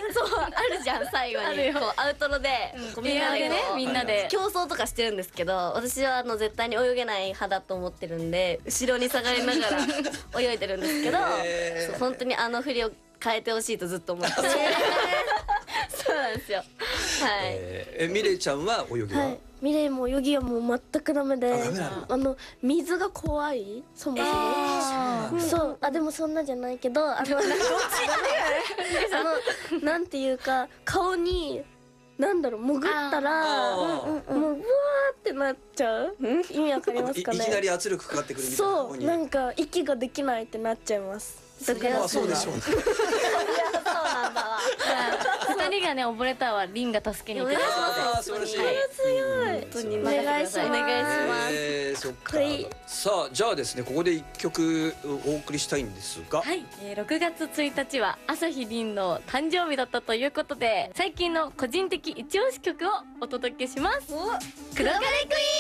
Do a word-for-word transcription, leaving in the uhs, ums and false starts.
そうあるじゃん最後あるよにこうアウトロで、こうみんなでこうみんなで競争とかしてるんですけど、私はあの絶対に泳げない派だと思ってるんで後ろに下がりながら泳いでるんですけど、 へーそう本当にあの振りを変えてほしいとずっと思っててそうなんですよ。はい、 えーえミレイちゃんは泳ぎは、 はい、ミレイも泳ぎはもう全くダメで、 あダメなのあの水が怖い、そもそも、 あーそう、あでもそんなじゃないけど、あのあのなんていうか顔になんだろう潜ったらあーもううわーってなっちゃう、意味わかりますかね。 いいきなり圧力かかってくるみたいなとこにそう、なんか息ができないってなっちゃいます。だかまらあそうでしょうね。 そうなんだわ。 二人がね溺れたはリンが助けに行ってたあー素晴らしい。 本当にお願いします。 お願いします。 えー、そっかはい。 さあじゃあですねここで一曲お送りしたいんですが、 はい、えー、ろくがつついたちは朝日凛の誕生日だったということで最近の個人的一押し曲をお届けします。黒金クイーン。